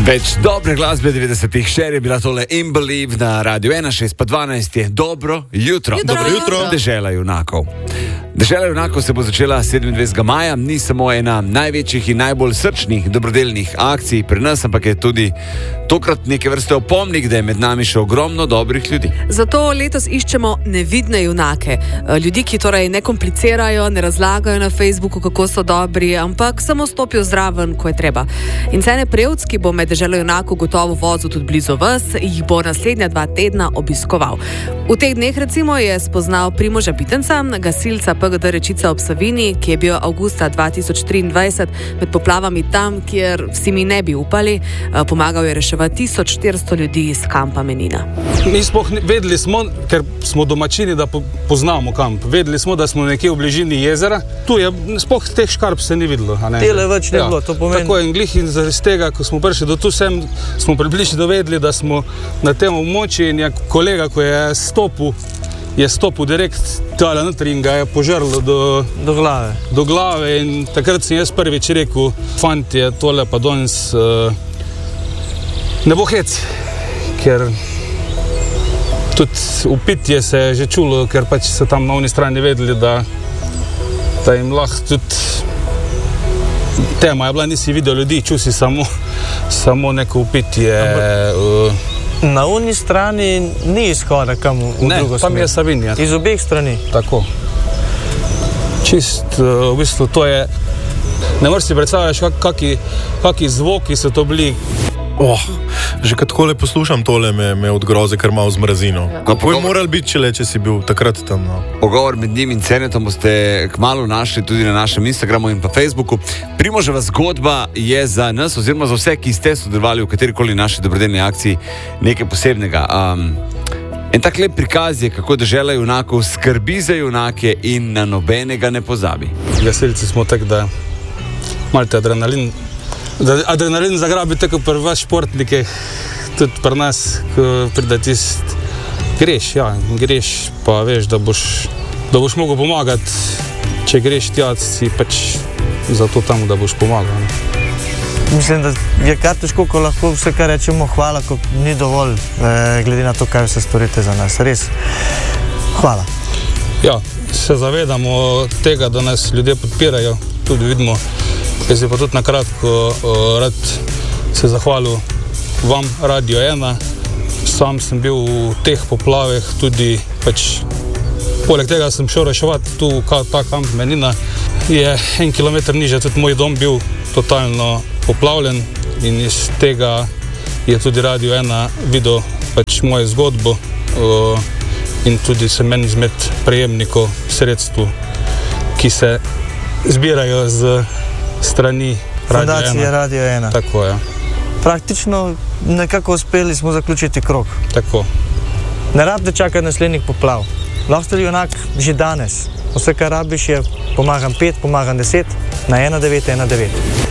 Več dobre glasbe 90-ih, še je bila tole In Believe na Radio 1, 6 pa 12 je dobro jutro. Dobro jutro. Dežela junakov. Dežela junakov se bo začela 27. maja, ni samo ena največjih in najbolj srčnih dobrodelnih akcij pri nas, ampak je tudi tokrat neke vrste opomnik, da je med nami še ogromno dobrih ljudi. Zato letos iščemo nevidne junake. Ljudi, ki torej ne komplicirajo, ne razlagajo na Facebooku, kako so dobri, ampak samo stopijo zraven, ko je treba. In Cene Prevc, ki bo med Deželo junakov gotovo vozil tudi blizu vas, jih bo naslednja 2 tedna obiskoval. V teh dneh recimo je spoznal Primoža Bitenca, gasilca PGD Rečica ob Savinji, ki je bil avgusta 2023 med poplavami tam, kjer vsi mi ne bi upali. Pomagal je reševati 1400 ljudi iz kampa Menina. Mi sploh vedeli smo, ker smo domačini, da poznamo kamp. Vedeli smo, da smo nekje v bližini jezera. Tu je sploh teh škarp se ni videlo. Tele več ne bilo, to pomeni. Tako je in glih in zaradi tega, ko smo prišli do tu sem, smo približno dovedeli, da smo na tem območju in je kolega, ko je stopil direkt tale notri in ga je požrlo do glave in takrat sem jaz prvič rekel, fantje, tole pa danes ne bo hec, ker tudi upitje se je že čulo, ker pač so tam na oni strani vedeli, da jim lahko tudi tema je bila, nisi videl ljudi, čul si samo neko upitje. Na oni strani ni izhoda kam v drugo smer. Ne, tam je Savinja. Iz obeh strani. Tako. Čist, v bistvu to je, ne moreš si predstavljaš, kaki zvoki so to bili. Že kad takole poslušam tole me od groze kar malo zmrazino. Kako je moral biti, če si bil takrat tam? No? Pogovor med njim in Cenetom boste kmalu našli tudi na našem Instagramu in pa Facebooku. Primoževa zgodba je za nas, oziroma za vse, ki ste sodelovali v katerikoli naši dobrodelni akciji, nekaj posebnega. En tak lep prikaz je, kako Dežela junakov skrbi za junake in na nobenega ne pozabi. Gasilci smo tak, da malite adrenalin zagrabi tako pri vas športnike, tudi pri nas, ko pride tist, greš, pa veš, da boš mogel pomagati, če greš tja, si pač zato tam, da boš pomagal. Mislim, da je kar težko, ko lahko vse, kar rečemo, hvala, ko ni dovolj, glede na to, kaj se storite za nas. Res, hvala. Ja, se zavedamo tega, da nas ljudje podpirajo, tudi vidimo. Jaz bi pa tudi nakratko rad se zahvalil vam, Radio 1. Sam sem bil v teh poplavah, tudi pač poleg tega sem šel reševati tu ta kamp Menina. Je 1 kilometer niže, tudi moj dom bil totalno poplavljen in iz tega je tudi Radio 1 videl pač mojo zgodbo in tudi sem en izmed prejemnikov sredstv, ki se zbirajo z strani Fundacije Radio 1. Tako je. Praktično nekako uspeli smo zaključiti krog. Tako. Ne rabite čakati naslednjih poplav. Lahko ste junak že danes. Vse, kar rabiš, je pomagam 5, pomagam 10 na 1919.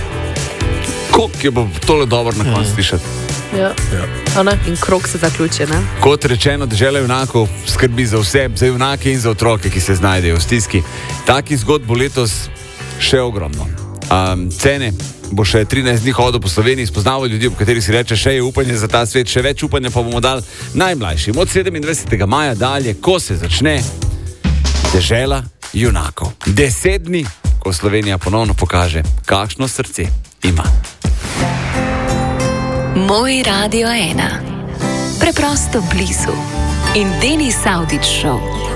Koliko je bo tole dobro na koncu slišati? Ja. In krog se zaključi, ne? Kot rečeno, Dežela junakov skrbi za vse, za junake in za otroke, ki se znajdejo v stiski. Takih zgodb bo letos še ogromno. Cene bo še 13 dni hodil po Sloveniji, spoznaval ljudi, v katerih si reče, še je upanje za ta svet, še več upanja pa bomo dali najmlajšim. Od 27. maja dalje, ko se začne Dežela junakov. 10 dni, ko Slovenija ponovno pokaže, kakšno srce ima. Moj Radio 1. Preprosto blizu. In Denis Avdić Show.